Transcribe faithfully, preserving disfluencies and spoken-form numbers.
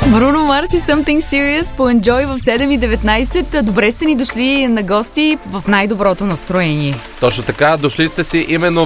Бруно Марс и Something Serious по Enjoy в седем и деветнайсет. Добре сте ни дошли на гости в най-доброто настроение. Точно така, дошли сте си именно